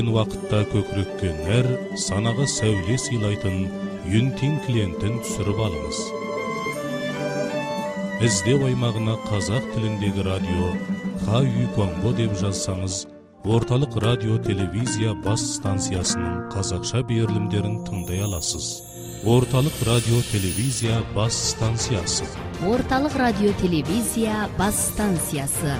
Vaqtda kökrekkenler sanaga säwle sylaytyn Yunting klientin түсіріп alыңız. İzdew aymağına Kazak tilindegi radio Xayu deb жазсаңыз, Ortalık Radyo Televiziya bas stansiyasının Kazakça berilимдерин тыңдай аласыз. Ortalık Radyo Televiziya bas stansiyası. Ortalık Radyo Televiziya bas stansiyası.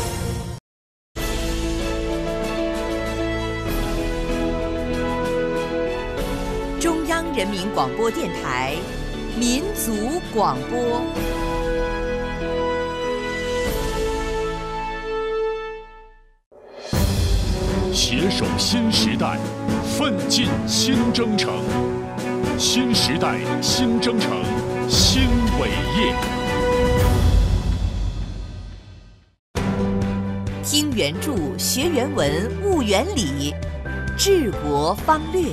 中央人民广播电台民族广播。 携手新时代，奋进新征程。新时代新征程，新伟业。 听原著，学原文，悟原理，治国方略。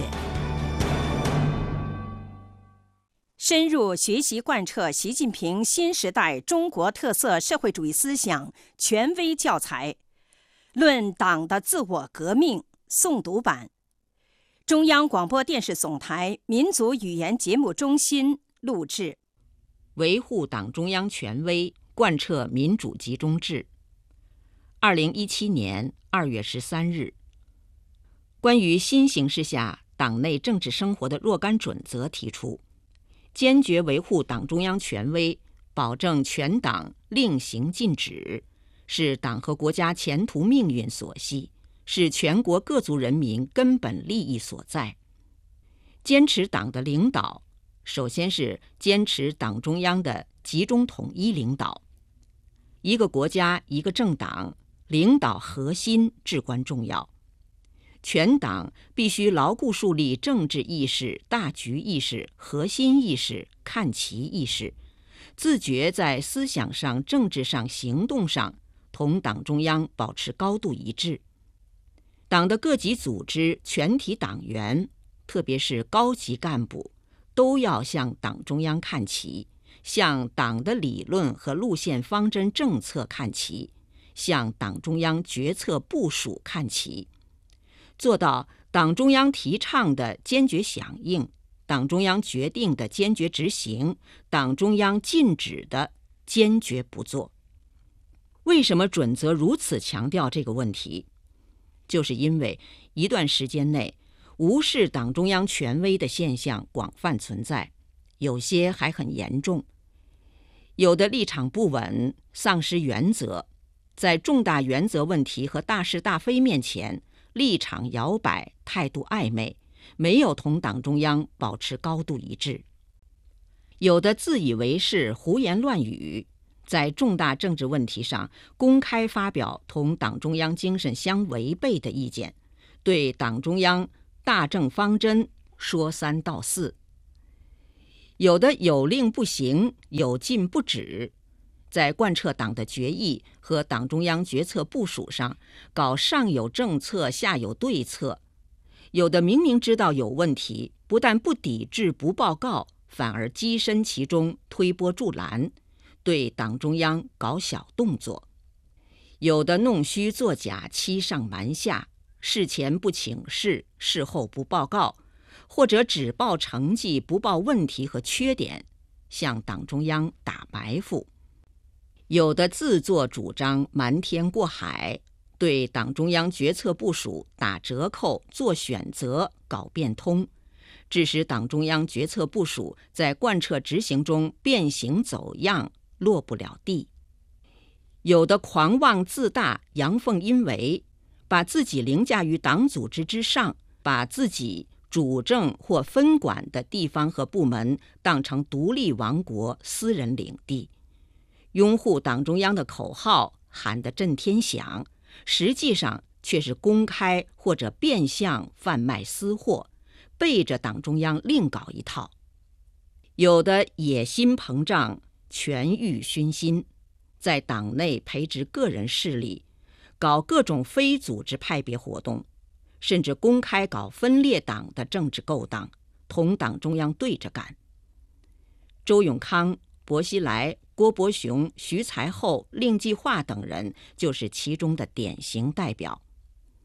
深入学习贯彻习近平新时代中国特色社会主义思想权威教材，论党的自我革命诵读版，中央广播电视总台民族语言节目中心录制。 维护党中央权威，贯彻民主集中制。2017年2月13日，关于新形势下党内政治生活的若干准则提出，坚决维护党中央权威，保证全党令行禁止，是党和国家前途命运所系，是全国各族人民根本利益所在。坚持党的领导，首先是坚持党中央的集中统一领导。一个国家一个政党，领导核心至关重要。全党必须牢固树立政治意识、大局意识、核心意识、看齐意识，自觉在思想上、政治上、行动上同党中央保持高度一致。党的各级组织、全体党员，特别是高级干部，都要向党中央看齐，向党的理论和路线方针政策看齐，向党中央决策部署看齐，做到党中央提倡的坚决响应，党中央决定的坚决执行，党中央禁止的坚决不做。为什么准则如此强调这个问题？就是因为一段时间内，无视党中央权威的现象广泛存在，有些还很严重。有的立场不稳，丧失原则，在重大原则问题和大是大非面前，立场摇摆，态度暧昧，没有同党中央保持高度一致。有的自以为是，胡言乱语，在重大政治问题上公开发表同党中央精神相违背的意见，对党中央大政方针说三道四。有的有令不行，有禁不止，在贯彻党的决议和党中央决策部署上搞上有政策下有对策。有的明明知道有问题，不但不抵制不报告，反而跻身其中，推波助澜，对党中央搞小动作。有的弄虚作假，欺上瞒下，事前不请示，事后不报告，或者只报成绩不报问题和缺点，向党中央打埋伏。有的自作主张，瞒天过海，对党中央决策部署打折扣，做选择，搞变通，致使党中央决策部署在贯彻执行中变形走样，落不了地。有的狂妄自大，阳奉阴违，把自己凌驾于党组织之上，把自己主政或分管的地方和部门当成独立王国、私人领地，拥护党中央的口号喊得震天响，实际上却是公开或者变相贩卖私货，背着党中央另搞一套。有的野心膨胀，权欲熏心，在党内培植个人势力，搞各种非组织派别活动，甚至公开搞分裂党的政治勾当，同党中央对着干。周永康、薄熙来、郭伯雄、徐才厚、令计划等人就是其中的典型代表。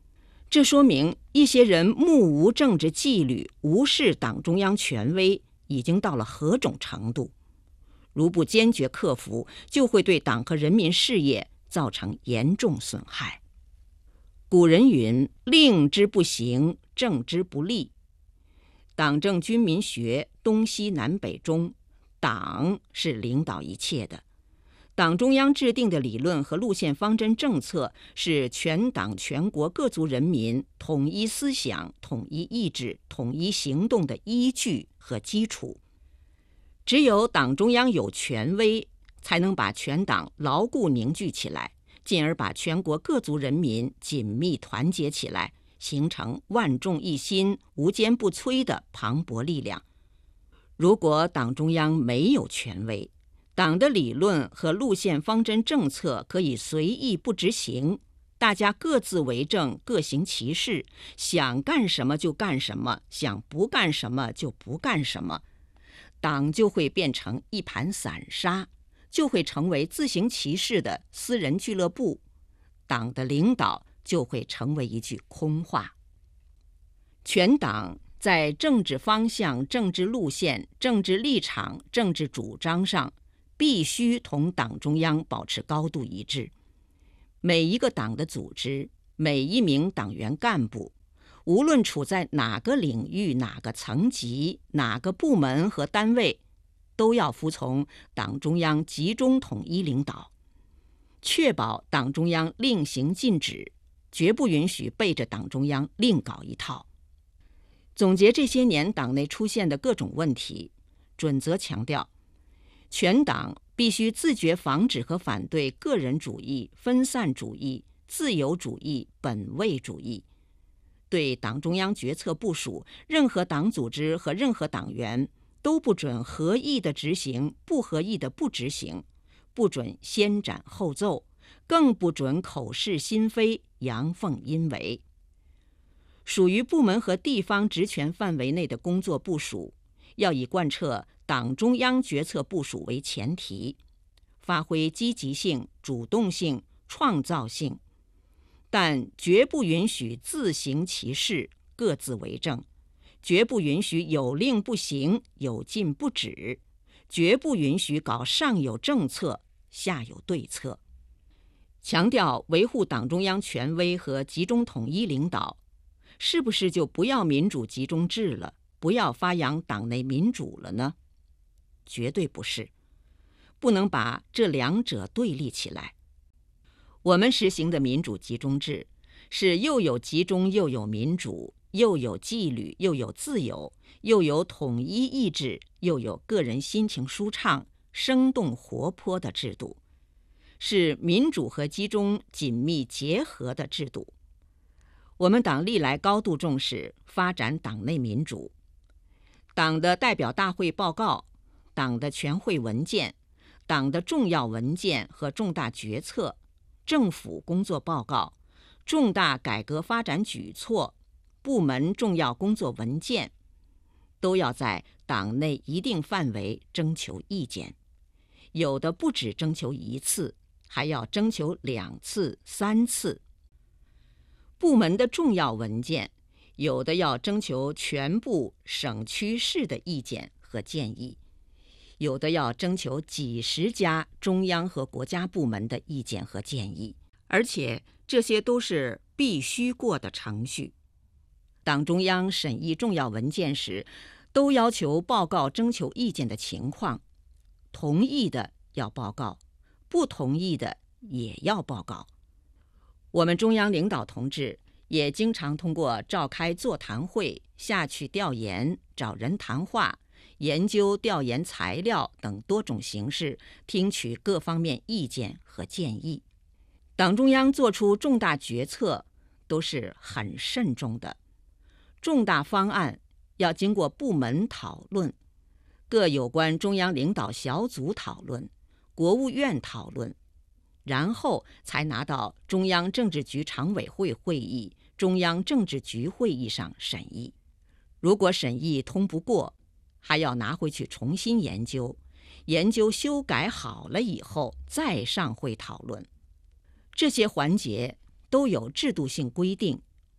这说明一些人目无政治纪律，无视党中央权威，已经到了何种程度？如不坚决克服，就会对党和人民事业造成严重损害。古人云：令之不行，政之不立。党政军民学东西南北中，党是领导一切的。党中央制定的理论和路线方针政策是全党全国各族人民统一思想、统一意志、统一行动的依据和基础。只有党中央有权威，才能把全党牢固凝聚起来，进而把全国各族人民紧密团结起来，形成万众一心、无坚不摧的磅礴力量。如果党中央没有权威，党的理论和路线方针政策可以随意不执行，大家各自为政，各行其事，想干什么就干什么，想不干什么就不干什么，党就会变成一盘散沙，就会成为自行其事的私人俱乐部，党的领导就会成为一句空话。全党在政治方向、政治路线、政治立场、政治主张上必须同党中央保持高度一致。每一个党的组织，每一名党员干部，无论处在哪个领域、哪个层级、哪个部门和单位，都要服从党中央集中统一领导，确保党中央令行禁止，绝不允许背着党中央另搞一套。总结这些年党内出现的各种问题，准则强调，全党必须自觉防止和反对个人主义、分散主义、自由主义、本位主义。对党中央决策部署，任何党组织和任何党员都不准合意的执行，不合意的不执行，不准先斩后奏，更不准口是心非、阳奉阴违。属于部门和地方职权范围内的工作部署，要以贯彻党中央决策部署为前提，发挥积极性、主动性、创造性，但绝不允许自行其事、各自为政，绝不允许有令不行、有禁不止，绝不允许搞上有政策、下有对策。强调维护党中央权威和集中统一领导，是不是就不要民主集中制了，不要发扬党内民主了呢？绝对不是，不能把这两者对立起来。我们实行的民主集中制，是又有集中又有民主，又有纪律又有自由，又有统一意志，又有个人心情舒畅、生动活泼的制度，是民主和集中紧密结合的制度。我们党历来高度重视发展党内民主，党的代表大会报告、党的全会文件、党的重要文件和重大决策、政府工作报告、重大改革发展举措、部门重要工作文件，都要在党内一定范围征求意见，有的不止征求一次，还要征求2次、3次。部门的重要文件，有的要征求全部省区市的意见和建议，有的要征求几十家中央和国家部门的意见和建议，而且这些都是必须过的程序。党中央审议重要文件时，都要求报告征求意见的情况，同意的要报告，不同意的也要报告。我们中央领导同志也经常通过召开座谈会、下去调研、找人谈话、研究调研材料等多种形式，听取各方面意见和建议。党中央做出重大决策都是很慎重的，重大方案要经过部门讨论，各有关中央领导小组讨论，国务院讨论，然后才拿到中央政治局常委会会议、中央政治局会议上审议。如果审议通不过，还要拿回去重新研究，研究修改好了以后再上会讨论。这些环节都有制度性规定，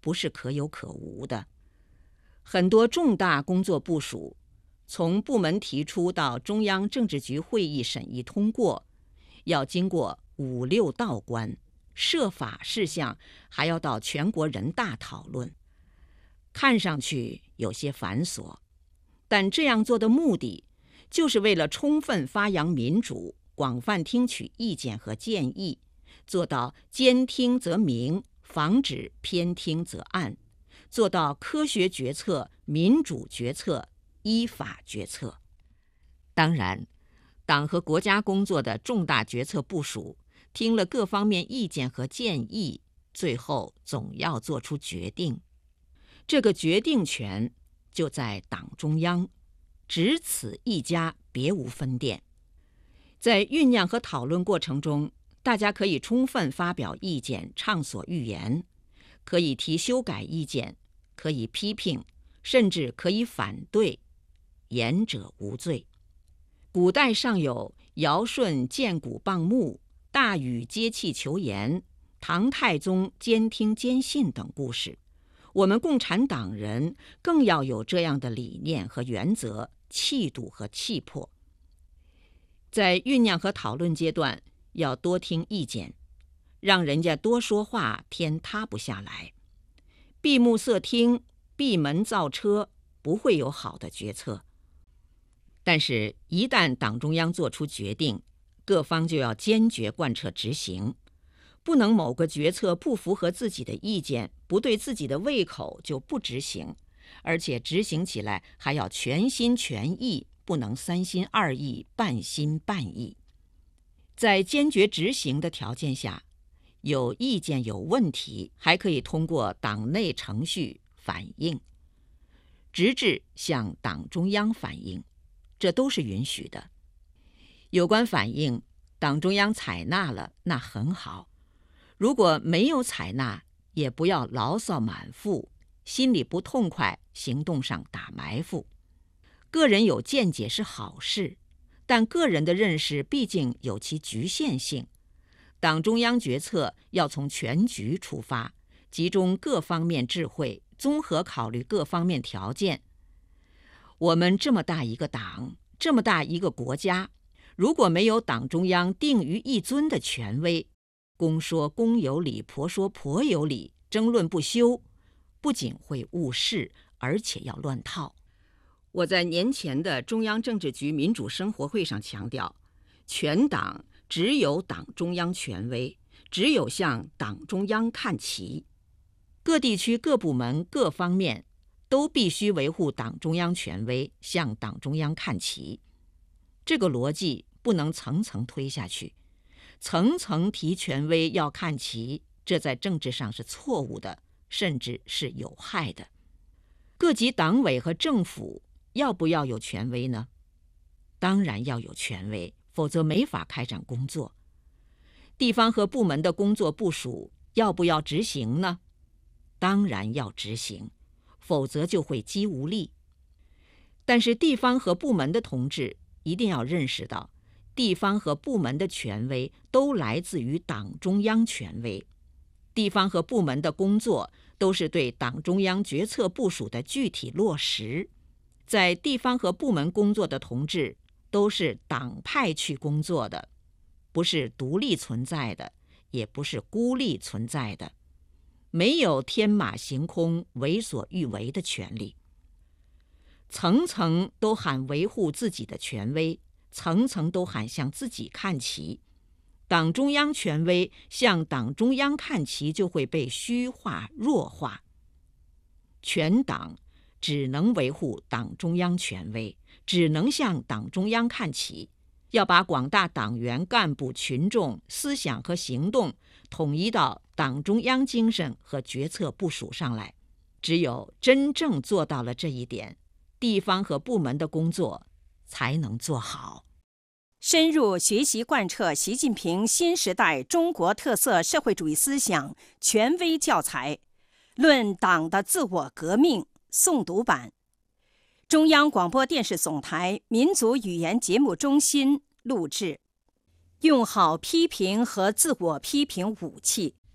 不是可有可无的。很多重大工作部署，从部门提出到中央政治局会议审议通过，要经过5、6道关，设法事项还要到全国人大讨论。看上去有些繁琐，但这样做的目的，就是为了充分发扬民主，广泛听取意见和建议，做到兼听则明，防止偏听则暗，做到科学决策、民主决策、依法决策。当然，党和国家工作的重大决策部署，听了各方面意见和建议，最后总要做出决定。这个决定权就在党中央，只此一家，别无分店。在酝酿和讨论过程中，大家可以充分发表意见，畅所欲言，可以提修改意见，可以批评，甚至可以反对，言者无罪。古代尚有尧舜见古谤木、大禹接气求言、唐太宗兼听兼信等故事。我们共产党人更要有这样的理念和原则、气度和气魄。在酝酿和讨论阶段，要多听意见，让人家多说话，天塌不下来。闭目塞听，闭门造车，不会有好的决策。但是，一旦党中央做出决定，各方就要坚决贯彻执行，不能某个决策不符合自己的意见，不对自己的胃口就不执行，而且执行起来还要全心全意，不能3心2意、半心半意。在坚决执行的条件下，有意见有问题，还可以通过党内程序反映，直至向党中央反映，这都是允许的。有关反映，党中央采纳了，那很好；如果没有采纳，也不要牢骚满腹，心里不痛快，行动上打埋伏。个人有见解是好事，但个人的认识毕竟有其局限性。党中央决策要从全局出发，集中各方面智慧，综合考虑各方面条件。我们这么大一个党，这么大一个国家，如果没有党中央定于一尊的权威，公说公有理，婆说婆有理，争论不休，不仅会误事，而且要乱套。我在年前的中央政治局民主生活会上强调，全党只有党中央权威，只有向党中央看齐。各地区各部门各方面都必须维护党中央权威，向党中央看齐。这个逻辑不能层层推下去，层层提权威要看齐，这在政治上是错误的，甚至是有害的。各级党委和政府要不要有权威呢？当然要有权威，否则没法开展工作。地方和部门的工作部署要不要执行呢？当然要执行，否则就会鸡无力。但是地方和部门的同志一定要认识到，地方和部门的权威都来自于党中央权威。地方和部门的工作都是对党中央决策部署的具体落实。在地方和部门工作的同志都是党派去工作的，不是独立存在的，也不是孤立存在的，没有天马行空、为所欲为的权利。层层都喊维护自己的权威，层层都喊向自己看齐。党中央权威向党中央看齐，就会被虚化、弱化。全党只能维护党中央权威，只能向党中央看齐，要把广大党员、干部、群众思想和行动统一到党中央精神和决策部署上来。只有真正做到了这一点，地方和部门的工作才能做好。 深入学习贯彻习近平新时代中国特色社会主义思想权威教材《论党的自我革命》诵读版，中央广播电视总台民族语言节目中心录制。用好批评和自我批评武器。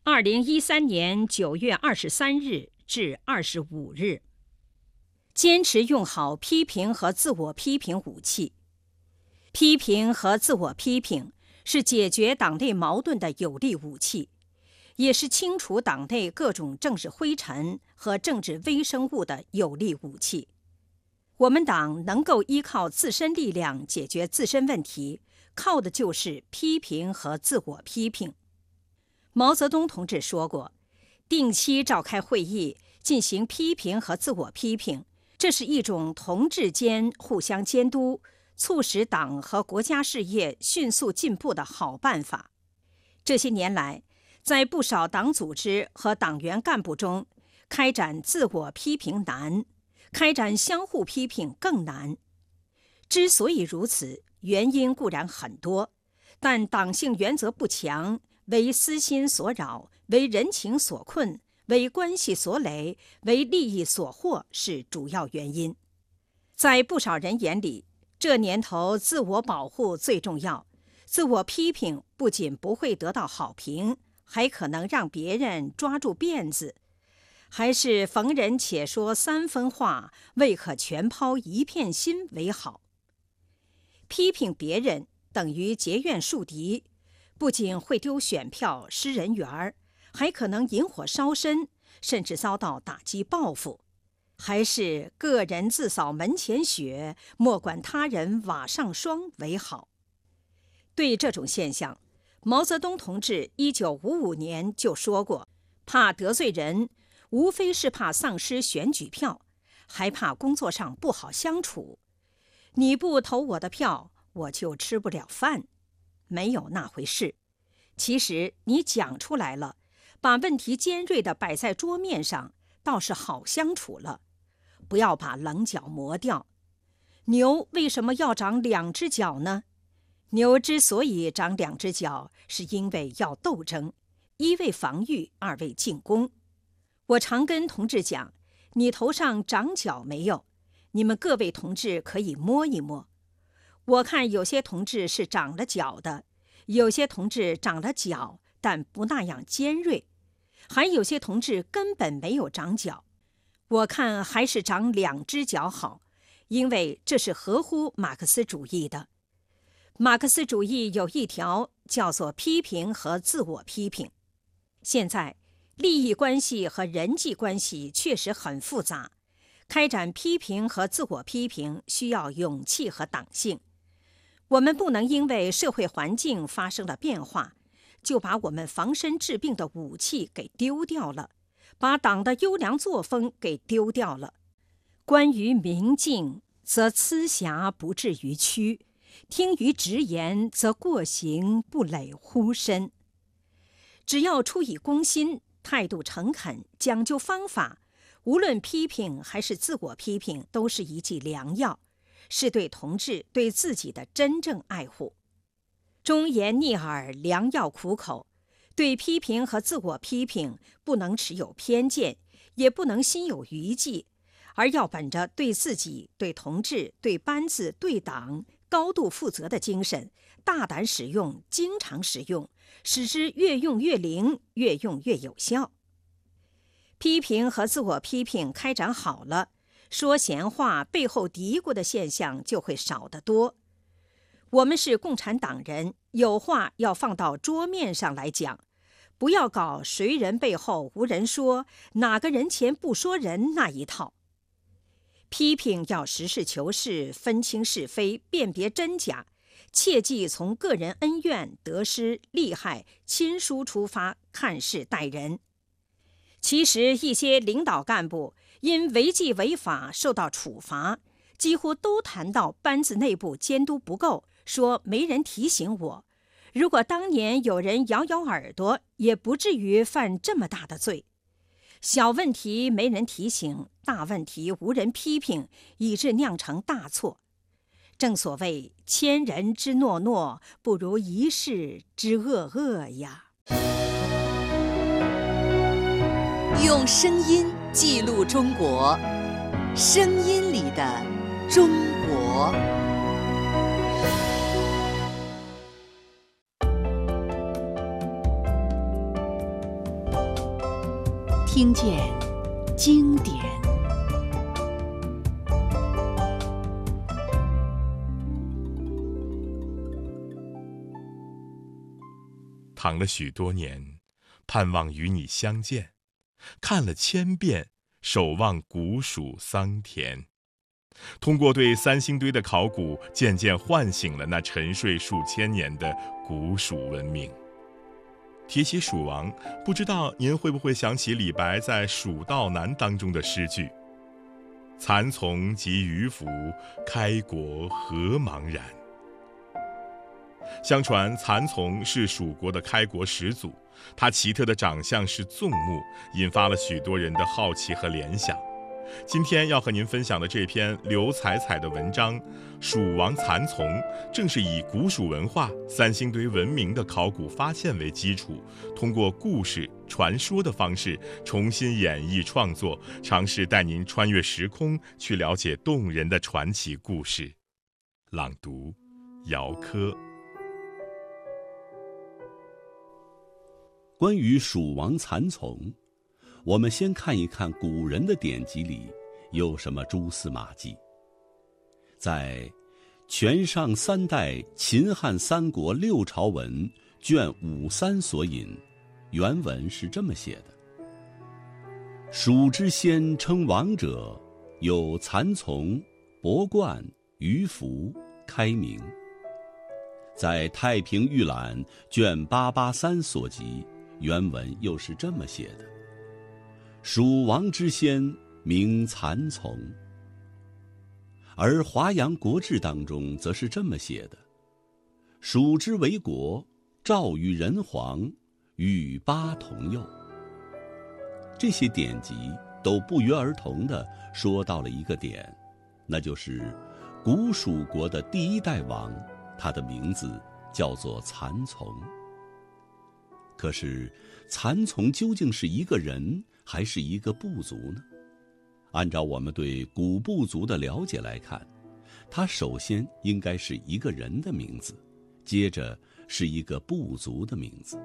2013年9月23日至25日。坚持用好批评和自我批评武器。批评和自我批评是解决党内矛盾的有力武器，也是清除党内各种政治灰尘和政治微生物的有力武器。我们党能够依靠自身力量解决自身问题，靠的就是批评和自我批评。毛泽东同志说过，定期召开会议，进行批评和自我批评，这是一种同志间互相监督，促使党和国家事业迅速进步的好办法。这些年来，在不少党组织和党员干部中，开展自我批评难，开展相互批评更难。之所以如此，原因固然很多，但党性原则不强，为私心所扰，为人情所困，为关系所累，为利益所惑是主要原因。在不少人眼里，这年头自我保护最重要，自我批评不仅不会得到好评，还可能让别人抓住辫子，还是逢人且说三分话，未可全抛一片心为好。批评别人等于结怨树敌，不仅会丢选票失人缘，还可能引火烧身，甚至遭到打击报复。还是个人自扫门前雪，莫管他人瓦上霜为好。对这种现象，毛泽东同志1955年就说过，怕得罪人，无非是怕丧失选举票，还怕工作上不好相处。你不投我的票，我就吃不了饭。没有那回事。其实你讲出来了，把问题尖锐地摆在桌面上，倒是好相处了。不要把棱角磨掉。牛为什么要长两只角呢？牛之所以长两只角，是因为要斗争，一为防御，二为进攻。我常跟同志讲，你头上长角没有？你们各位同志可以摸一摸。我看有些同志是长了角的，有些同志长了角，但不那样尖锐，还有些同志根本没有长角。我看还是长两只角好，因为这是合乎马克思主义的。马克思主义有一条叫做批评和自我批评。现在利益关系和人际关系确实很复杂，开展批评和自我批评需要勇气和党性。我们不能因为社会环境发生了变化，就把我们防身治病的武器给丢掉了，把党的优良作风给丢掉了。关于明镜，则疵瑕不至于屈；听于直言，则过行不累乎身。只要出以公心，态度诚恳，讲究方法，无论批评还是自我批评，都是一剂良药，是对同志对自己的真正爱护。忠言逆耳，良药苦口。对批评和自我批评，不能持有偏见，也不能心有余悸，而要本着对自己、对同志、对班子、对党高度负责的精神，大胆使用，经常使用，使之越用越灵，越用越有效。批评和自我批评开展好了，说闲话背后嘀咕的现象就会少得多。我们是共产党人，有话要放到桌面上来讲，不要搞谁人背后无人说，哪个人前不说人那一套。批评要实事求是，分清是非，辨别真假，切忌从个人恩怨、得失、利害、亲疏出发看事待人。其实一些领导干部因违纪违法受到处罚，几乎都谈到班子内部监督不够，说没人提醒我。如果当年有人摇摇耳朵，也不至于犯这么大的罪。小问题没人提醒，大问题无人批评，以致酿成大错。正所谓千人之诺诺，不如一世之恶恶呀。 用声音记录中国，声音里的中国。 听见经典。 躺了许多年，盼望与你相见，看了1000遍，守望古蜀桑田。通过对三星堆的考古，渐渐唤醒了那沉睡数千年的古蜀文明。提起蜀王，不知道您会不会想起李白在《蜀道难》当中的诗句：蚕丛及鱼凫，开国何茫然。相传蚕丛是蜀国的开国始祖，它奇特的长相是纵目，引发了许多人的好奇和联想。今天要和您分享的这篇刘彩彩的文章《蜀王蚕丛》，正是以古蜀文化、三星堆文明的考古发现为基础，通过故事、传说的方式重新演绎创作，尝试带您穿越时空，去了解动人的传奇故事。朗读：姚科。 关于蜀王蚕丛，我们先看一看古人的典籍里有什么蛛丝马迹。在《全上3代秦汉三国6朝文》卷53所引，原文是这么写的：蜀之先称王者，有蚕丛、博冠、鱼凫、开明。在《太平御览》卷883所集，原文又是这么写的：蜀王之先，名蚕丛。而《华阳国志》当中则是这么写的：蜀之为国，诏与人皇，与8同幼。这些典籍都不约而同地说到了一个点，那就是古蜀国的第1代王，他的名字叫做蚕丛。可是蚕丛究竟是一个人还是一个部族呢？按照我们对古部族的了解来看，它首先应该是一个人的名字，接着是一个部族的名字。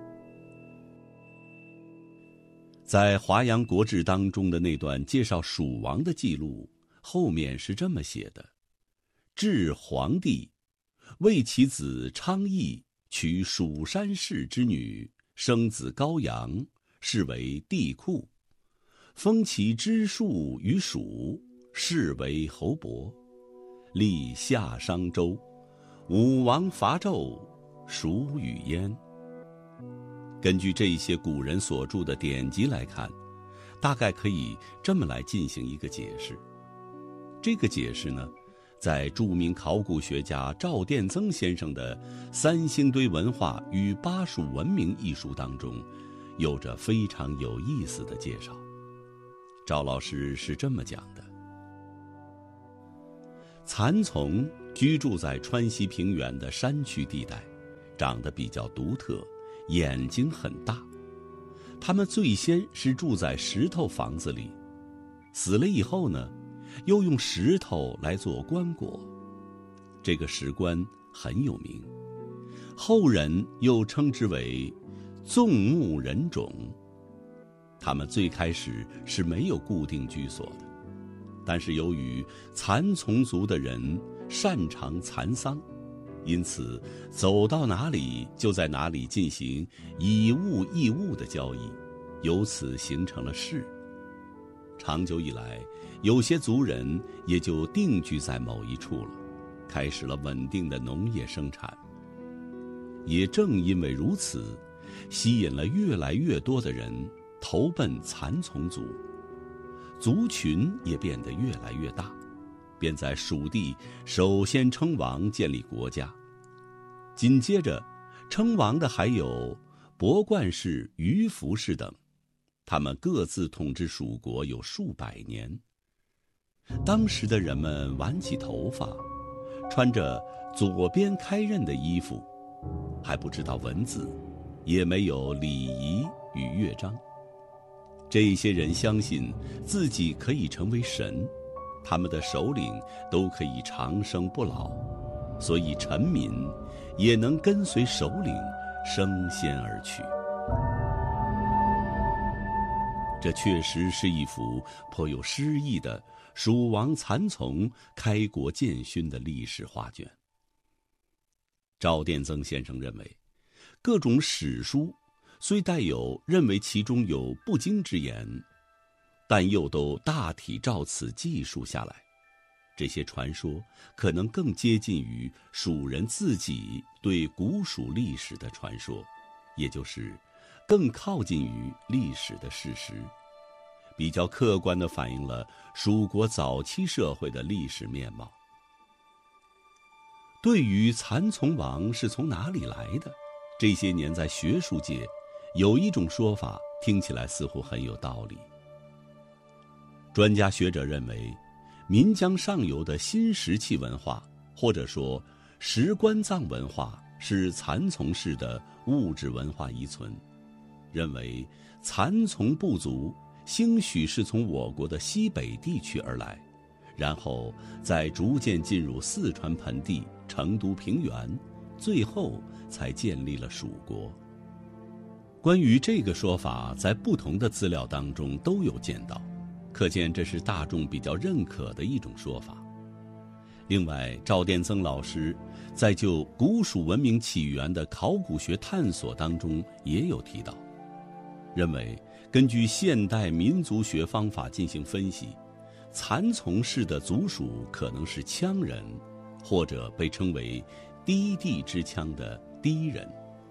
在《华阳国志》当中的那段介绍蜀王的记录，后面是这么写的：至皇帝，为其子昌邑娶蜀山氏之女，生子高阳，是为帝喾，封其支庶于蜀，是为侯伯，立夏商周，武王伐纣，蜀与焉。根据这些古人所著的典籍来看，大概可以这么来进行一个解释。这个解释呢，在著名考古学家赵殿增先生的《三星堆文化与巴蜀文明》一书当中，有着非常有意思的介绍。赵老师是这么讲的：蚕丛居住在川西平原的山区地带，长得比较独特，眼睛很大。他们最先是住在石头房子里，死了以后呢，又用石头来做棺椁，这个石棺很有名，后人又称之为纵目人冢。他们最开始是没有固定居所的，但是由于蚕丛族的人擅长蚕桑，因此走到哪里就在哪里进行以物易物的交易，由此形成了市。长久以来，有些族人也就定居在某一处了，开始了稳定的农业生产。也正因为如此，吸引了越来越多的人投奔蚕丛族，族群也变得越来越大，便在蜀地首先称王，建立国家。紧接着称王的还有博冠氏、鱼凫氏等，他们各自统治蜀国有数百年。当时的人们挽起头发，穿着左边开刃的衣服，还不知道文字，也没有礼仪与乐章。这些人相信自己可以成为神，他们的首领都可以长生不老，所以臣民也能跟随首领升仙而去。 这确实是一幅颇有诗意的蜀王蚕丛开国建勋的历史画卷。赵殿增先生认为，各种史书虽带有认为其中有不经之言，但又都大体照此记述下来。这些传说可能更接近于蜀人自己对古蜀历史的传说，也就是更靠近于历史的事实，比较客观地反映了蜀国早期社会的历史面貌。对于蚕丛王是从哪里来的，这些年在学术界有一种说法听起来似乎很有道理。专家学者认为，岷江上游的新石器文化，或者说石棺葬文化，是蚕丛氏的物质文化遗存，认为蚕丛部族兴许是从我国的西北地区而来，然后再逐渐进入四川盆地、成都平原，最后才建立了蜀国。关于这个说法，在不同的资料当中都有见到，可见这是大众比较认可的一种说法。另外，赵殿增老师在就古蜀文明起源的考古学探索当中也有提到，认为根据现代民族学方法进行分析，蚕丛氏的族属可能是羌人，或者被称为低地之羌的低人。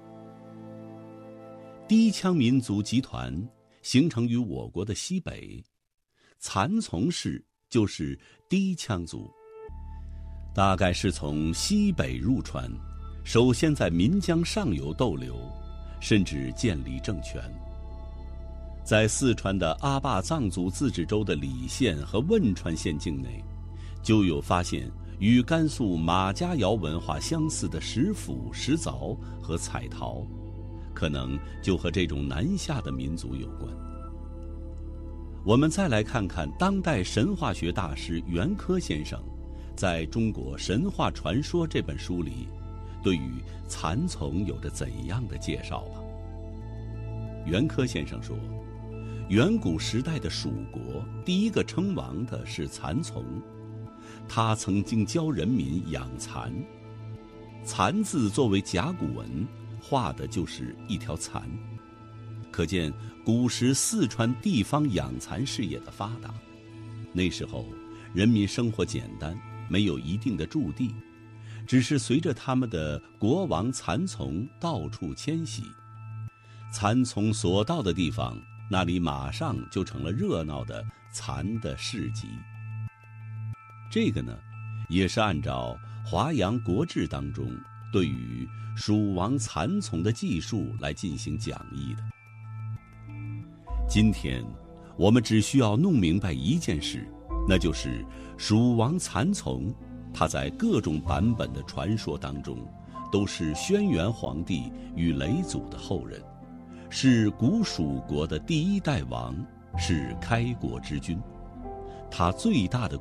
低羌民族集团形成于我国的西北，蚕丛氏就是低羌族，大概是从西北入川，首先在岷江上游逗留，甚至建立政权。在四川的阿坝藏族自治州的理县和汶川县境内，就有发现与甘肃马家窑文化相似的石斧、石凿和彩陶，可能就和这种南下的民族有关。我们再来看看当代神话学大师袁科先生在《中国神话传说》这本书里对于蚕丛有着怎样的介绍吧。袁科先生说，远古时代的蜀国第一个称王的是蚕丛，他曾经教人民养蚕。蚕字作为甲骨文，画的就是一条蚕，可见古时四川地方养蚕事业的发达。那时候人民生活简单，没有一定的驻地，只是随着他们的国王蚕丛到处迁徙，蚕丛所到的地方，那里马上就成了热闹的蚕的市集。这个呢，也是按照《华阳国志》当中对于蜀王蚕丛的记述来进行讲义的。今天我们只需要弄明白一件事，那就是蜀王蚕丛，他在各种版本的传说当中都是轩辕皇帝与嫘祖的后人，是古蜀国的第一代王，是开国之君。他最大的